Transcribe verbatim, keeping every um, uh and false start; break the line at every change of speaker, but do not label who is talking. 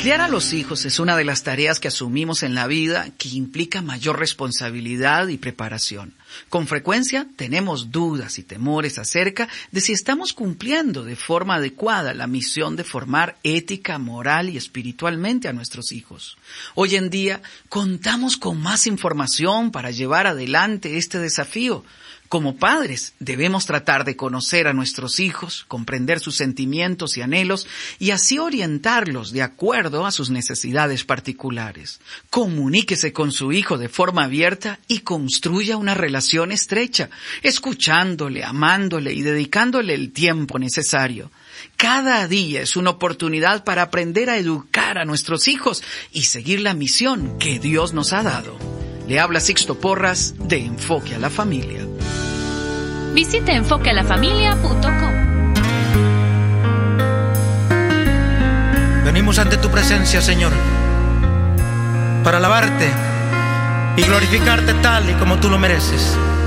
Criar a los hijos es una de las tareas que asumimos en la vida que implica mayor responsabilidad y preparación. Con frecuencia tenemos dudas y temores acerca de si estamos cumpliendo de forma adecuada la misión de formar ética, moral y espiritualmente a nuestros hijos. Hoy en día contamos con más información para llevar adelante este desafío. Como padres, debemos tratar de conocer a nuestros hijos, comprender sus sentimientos y anhelos y así orientarlos de acuerdo a sus necesidades particulares. Comuníquese con su hijo de forma abierta y construya una relación estrecha, escuchándole, amándole y dedicándole el tiempo necesario. Cada día es una oportunidad para aprender a educar a nuestros hijos y seguir la misión que Dios nos ha dado. Le habla Sixto Porras de Enfoque a la Familia.
Visite enfoque a la familia punto com.
Venimos ante tu presencia, Señor, para alabarte y glorificarte tal y como tú lo mereces.